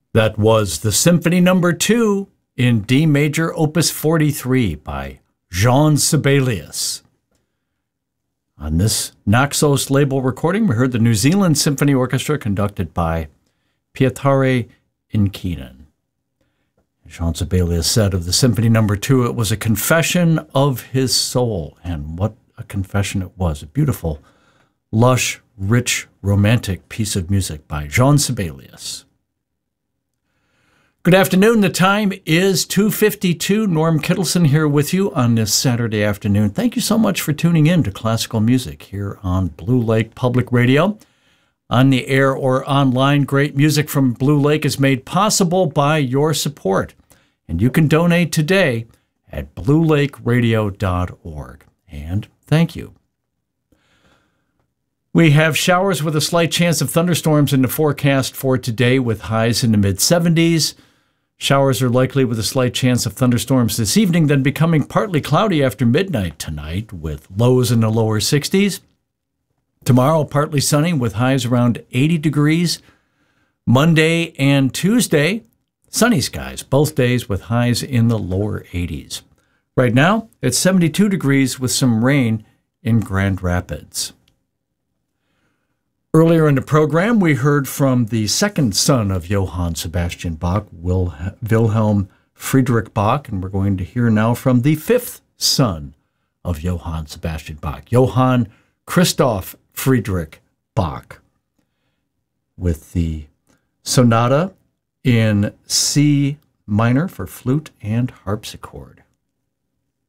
That was the Symphony No. 2 in D major, Opus 43 by Jean Sibelius. On this Naxos label recording, we heard the New Zealand Symphony Orchestra conducted by Pietare Inkinen. Jean Sibelius said of the Symphony No. 2, it was a confession of his soul. And what a confession it was. A beautiful, lush, rich, romantic piece of music by Jean Sibelius. Good afternoon. The time is 2:52. Norm Kittleson here with you on this Saturday afternoon. Thank you so much for tuning in to classical music here on Blue Lake Public Radio. On the air or online, great music from Blue Lake is made possible by your support. And you can donate today at bluelakeradio.org. And thank you. We have showers with a slight chance of thunderstorms in the forecast for today with highs in the mid-70s. Showers are likely with a slight chance of thunderstorms this evening, then becoming partly cloudy after midnight tonight with lows in the lower 60s. Tomorrow, partly sunny with highs around 80 degrees. Monday and Tuesday, sunny skies, both days with highs in the lower 80s. Right now, it's 72 degrees with some rain in Grand Rapids. Earlier in the program, we heard from the second son of Johann Sebastian Bach, Wilhelm Friedrich Bach, and we're going to hear now from the fifth son of Johann Sebastian Bach, Johann Christoph Friedrich Bach, with the sonata in C minor for flute and harpsichord.